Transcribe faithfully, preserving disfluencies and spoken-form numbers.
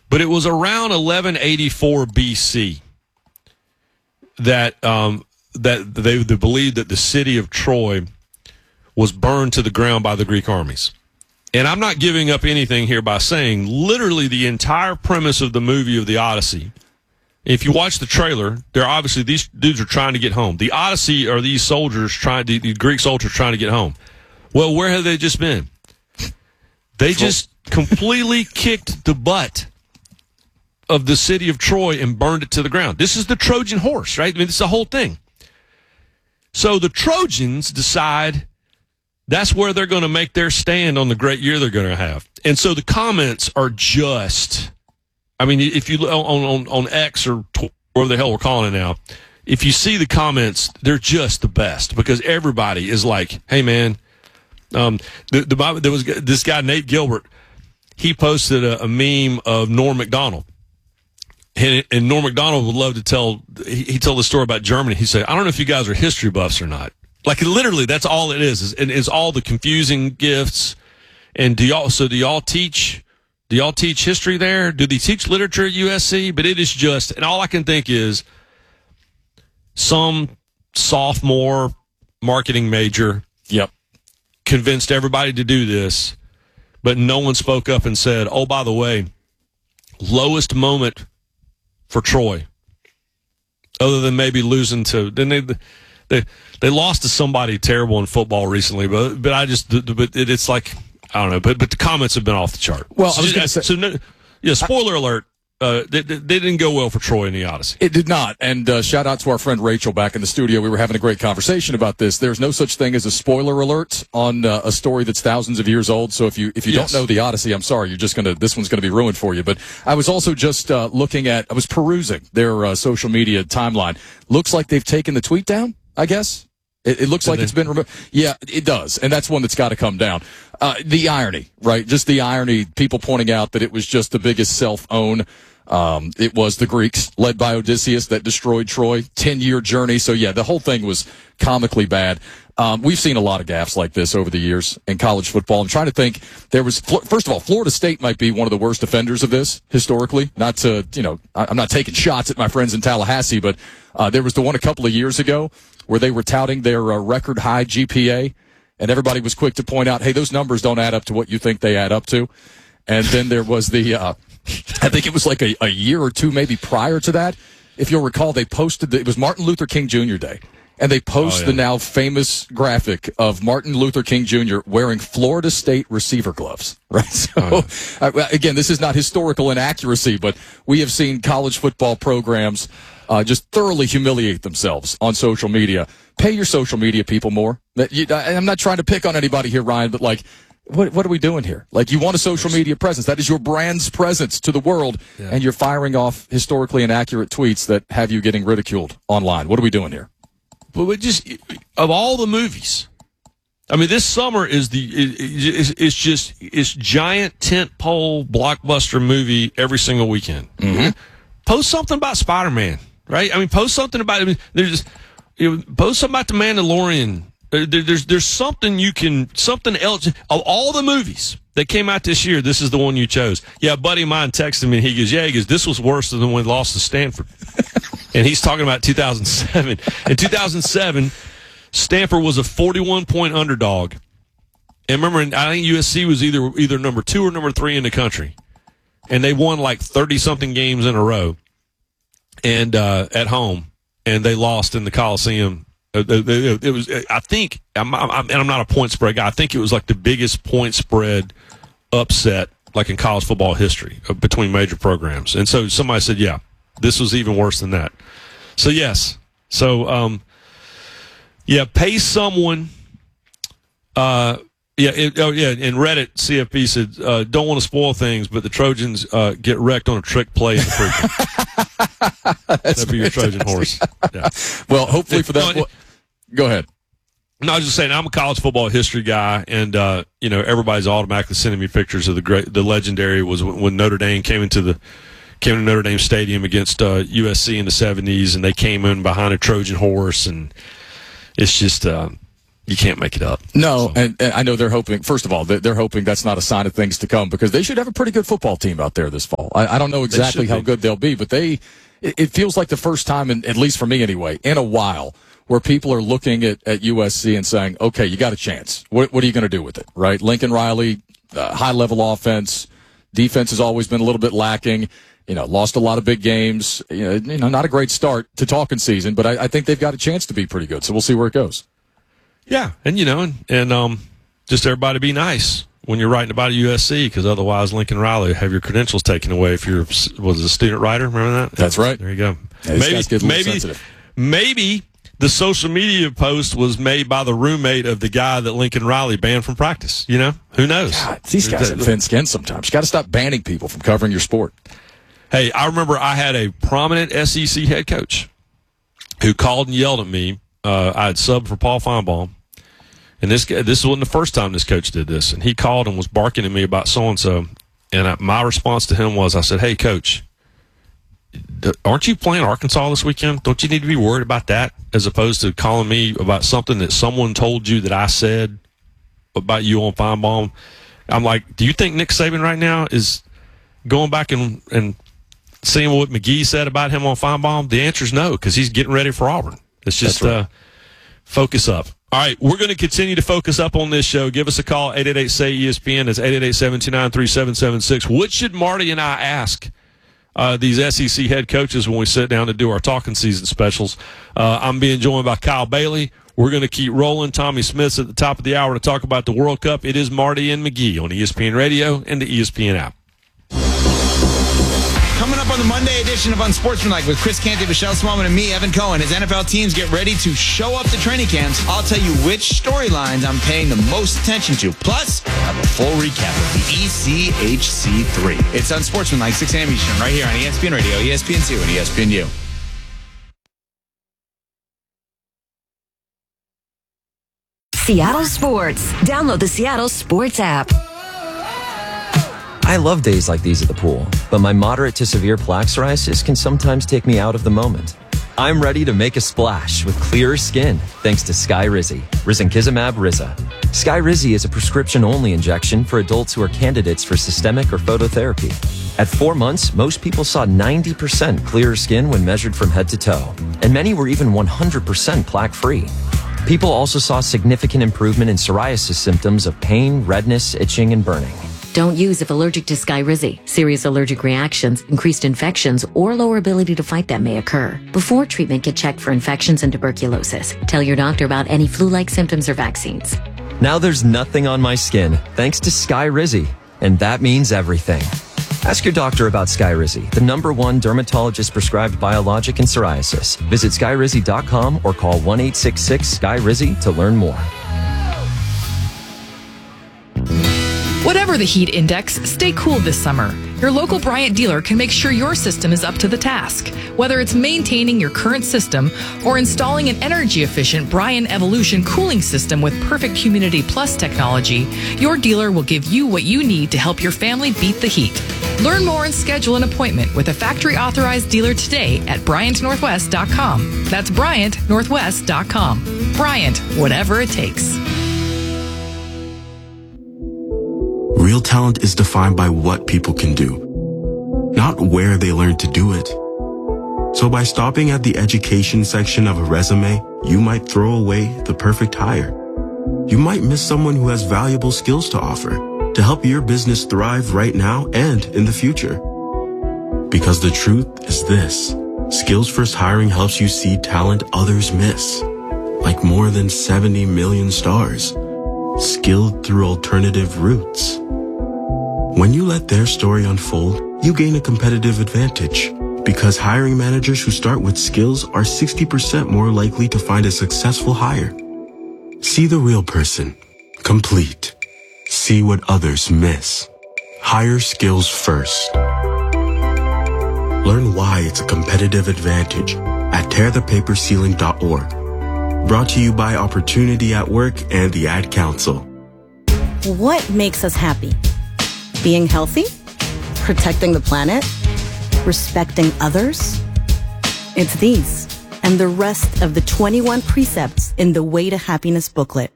But it was around eleven eighty-four B C that um, that they, they believed that the city of Troy was burned to the ground by the Greek armies. And I'm not giving up anything here by saying literally the entire premise of the movie of the Odyssey. If you watch the trailer, they're obviously these dudes are trying to get home. The Odyssey are these soldiers trying the, the Greek soldiers trying to get home. Well, where have they just been? They just completely kicked the butt of the city of Troy and burned it to the ground. This is the Trojan horse, right? I mean, this is the whole thing. So the Trojans decide that's where they're going to make their stand on the great year they're going to have. And so the comments are just, I mean, if you on on, on X or whatever the hell we're calling it now, if you see the comments, they're just the best because everybody is like, "Hey, man." Um, the, the there was this guy Nate Gilbert. He posted a, a meme of Norm Macdonald, and, and Norm Macdonald would love to tell. He, he told the story about Germany. He said, "I don't know if you guys are history buffs or not." Like literally, that's all it is. Is, is all the confusing gifts. And do y'all? So do y'all teach? Do y'all teach history there? Do they teach literature at U S C? But it is just, and all I can think is some sophomore marketing major. Yep. Convinced everybody to do this, but no one spoke up and said, "Oh, by the way, lowest moment for Troy, other than maybe losing to." Then they they they lost to somebody terrible in football recently, but but I just but it, it's like I don't know, but but the comments have been off the chart. Well, so, I was going to say, so no, yeah. Spoiler I, alert. Uh, they, they didn't go well for Troy in the Odyssey. It did not. And uh, shout out to our friend Rachel back in the studio. We were having a great conversation about this. There's no such thing as a spoiler alert on uh, a story that's thousands of years old. So if you if you yes. don't know the Odyssey, I'm sorry, you're just gonna this one's gonna be ruined for you. But I was also just uh, looking at, I was perusing their uh, social media timeline. Looks like they've taken the tweet down. I guess it, it looks Did like they? it's been removed. Yeah, it does, and that's one that's got to come down. Uh, the irony, right? Just the irony. People pointing out that it was just the biggest self-own. Um, it was the Greeks, led by Odysseus, that destroyed Troy. Ten-year journey. So, yeah, the whole thing was comically bad. Um, we've seen a lot of gaffes like this over the years in college football. I'm trying to think. There was, first of all, Florida State might be one of the worst offenders of this historically. Not to, you know, I'm not taking shots at my friends in Tallahassee, but uh, there was the one a couple of years ago where they were touting their uh, record-high G P A, and everybody was quick to point out, hey, those numbers don't add up to what you think they add up to. And then there was the, uh, I think it was like a, a year or two maybe prior to that. If you'll recall, they posted, the, it was Martin Luther King Junior Day. And they post oh, yeah. the now famous graphic of Martin Luther King Junior wearing Florida State receiver gloves, right? So, oh, yeah. uh, again, this is not historical inaccuracy, but we have seen college football programs uh, just thoroughly humiliate themselves on social media. Pay your social media people more. I'm not trying to pick on anybody here, Ryan, but like, What what are we doing here? Like, you want a social media presence. That is your brand's presence to the world, yeah. and you're firing off historically inaccurate tweets that have you getting ridiculed online. What are we doing here? But we just, of all the movies, I mean, this summer is the is it's just it's giant tentpole blockbuster movie every single weekend. Mm-hmm. Post something about Spider-Man, right? I mean, post something about I mean, there's just you know, post something about the Mandalorian. There, there's there's something you can something else of all the movies that came out this year. This is the one you chose. Yeah, a buddy of mine texted me and he goes, "Yeah, he goes, this was worse than when we lost to Stanford." And he's talking about two thousand seven. In two thousand seven, Stanford was a forty-one point underdog. And remember, I think U S C was either either number two or number three in the country, and they won like thirty something games in a row, and uh, at home, and they lost in the Coliseum. It was, I think, I'm, I'm, and I'm not a point spread guy. I think it was like the biggest point spread upset, like in college football history, between major programs. And so somebody said, yeah, this was even worse than that. So yes, so um, yeah, pay someone. Uh, yeah, it, oh yeah, and Reddit C F P said, uh, don't want to spoil things, but the Trojans uh, get wrecked on a trick play in the pregame. That'd be your Trojan horse. Yeah. Well, hopefully for that. Well, go ahead. No, I was just saying, I'm a college football history guy, and uh, you know, everybody's automatically sending me pictures of the great, the legendary was when Notre Dame came into the came to Notre Dame Stadium against uh, U S C in the seventies, and they came in behind a Trojan horse, and it's just, uh, you can't make it up. No, so. and, and I know they're hoping, first of all, they're hoping that's not a sign of things to come because they should have a pretty good football team out there this fall. I, I don't know exactly how good they'll be, but they, it, it feels like the first time, in, at least for me anyway, in a while, where people are looking at, at U S C and saying, okay, you got a chance. What, what are you going to do with it, right? Lincoln Riley, uh, high-level offense. Defense has always been a little bit lacking. You know, lost a lot of big games. You know, you know not a great start to talking season, but I, I think they've got a chance to be pretty good. So we'll see where it goes. Yeah, and, you know, and, and um, just everybody be nice when you're writing about U S C because otherwise Lincoln Riley have your credentials taken away if you're was a student writer. Remember that? That's right. There you go. Yeah, maybe, maybe, maybe the social media post was made by the roommate of the guy that Lincoln Riley banned from practice. You know, who knows? God, these guys have thin skin sometimes. You got to stop banning people from covering your sport. Hey, I remember I had a prominent S E C head coach who called and yelled at me. Uh, I had subbed for Paul Feinbaum, and this this wasn't the first time this coach did this. And he called and was barking at me about so and so. And I, my response to him was, I said, "Hey, coach, aren't you playing Arkansas this weekend? Don't you need to be worried about that as opposed to calling me about something that someone told you that I said about you on Feinbaum?" I'm like, do you think Nick Saban right now is going back and, and seeing what McGee said about him on Feinbaum? The answer is no, because he's getting ready for Auburn. It's just right. uh, focus up. All right, we're going to continue to focus up on this show. Give us a call, eight eight eight, S A Y, E S P N. It's eight eight eight, seven two nine, three seven seven six. What should Marty and I ask Uh, these S E C head coaches when we sit down to do our talking season specials? Uh, I'm being joined by Kyle Bailey. We're going to keep rolling. Tommy Smith's at the top of the hour to talk about the World Cup. It is Marty and McGee on E S P N Radio and the E S P N app. Coming up on the Monday edition of Unsportsmanlike with Chris Canty, Michelle Smallman, and me, Evan Cohen, as N F L teams get ready to show up to training camps, I'll tell you which storylines I'm paying the most attention to. Plus, I have a full recap of the E C H C three. It's Unsportsmanlike, six a.m. Eastern, right here on E S P N Radio, E S P N two, and E S P N U. Seattle Sports. Download the Seattle Sports app. I love days like these at the pool, but my moderate to severe plaque psoriasis can sometimes take me out of the moment. I'm ready to make a splash with clearer skin thanks to Skyrizi, Risankizumab Riza. Skyrizi is a prescription-only injection for adults who are candidates for systemic or phototherapy. At four months, most people saw ninety percent clearer skin when measured from head to toe, and many were even one hundred percent plaque-free. People also saw significant improvement in psoriasis symptoms of pain, redness, itching, and burning. Don't use if allergic to Skyrizi. Serious allergic reactions, increased infections, or lower ability to fight them may occur. Before treatment, get checked for infections and tuberculosis. Tell your doctor about any flu-like symptoms or vaccines. Now there's nothing on my skin thanks to Skyrizi, and that means everything. Ask your doctor about Skyrizi, the number one dermatologist-prescribed biologic in psoriasis. Visit Skyrizi dot com or call one eight six six, S K Y Rizi to learn more. Whatever the heat index, stay cool this summer. Your local Bryant dealer can make sure your system is up to the task. Whether it's maintaining your current system or installing an energy-efficient Bryant Evolution cooling system with perfect Humidity Plus technology, your dealer will give you what you need to help your family beat the heat. Learn more and schedule an appointment with a factory-authorized dealer today at Bryant Northwest dot com. That's Bryant Northwest dot com. Bryant, whatever it takes. Real talent is defined by what people can do, not where they learn to do it. So by stopping at the education section of a resume, you might throw away the perfect hire. You might miss someone who has valuable skills to offer to help your business thrive right now and in the future. Because the truth is this: Skills First Hiring helps you see talent others miss, like more than seventy million stars, skilled through alternative routes. When you let their story unfold, you gain a competitive advantage, because hiring managers who start with skills are sixty percent more likely to find a successful hire. See the real person, complete. See what others miss. Hire skills first. Learn why it's a competitive advantage at tear the paper ceiling dot org. Brought to you by Opportunity at Work and the Ad Council. What makes us happy? Being healthy? Protecting the planet? Respecting others? It's these and the rest of the twenty-one precepts in the Way to Happiness booklet.